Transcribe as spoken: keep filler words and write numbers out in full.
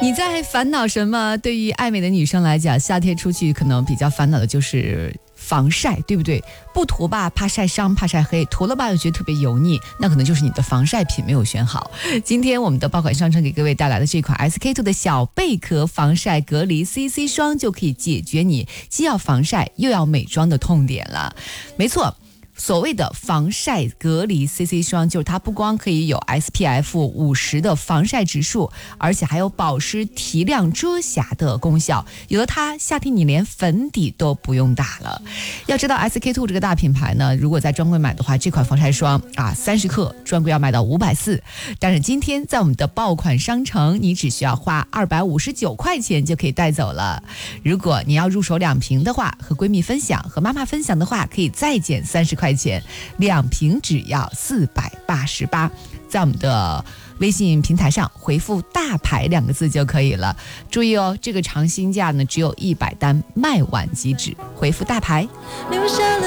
你在烦恼什么？对于爱美的女生来讲，夏天出去可能比较烦恼的就是防晒，对不对？不涂吧怕晒伤怕晒黑，涂了吧又觉得特别油腻，那可能就是你的防晒品没有选好。今天我们的爆款商城给各位带来的这款 S K two 的小贝壳防晒隔离 C C 霜，就可以解决你既要防晒又要美妆的痛点了。没错，所谓的防晒隔离 C C 霜，就是它不光可以有 S P F 五十 的防晒指数，而且还有保湿提亮遮瑕的功效。有了它，夏天你连粉底都不用打了。要知道 S K two 这个大品牌呢，如果在专柜买的话，这款防晒霜啊三十克专柜要卖到五百四十，但是今天在我们的爆款商城，你只需要花二百五十九块钱就可以带走了。如果你要入手两瓶的话，和闺蜜分享和妈妈分享的话，可以再减三十块钱，两瓶只要四百八十八。在我们的微信平台上回复大牌两个字就可以了。注意哦，这个长新价呢只有一百单，卖完即止，回复大牌。留下了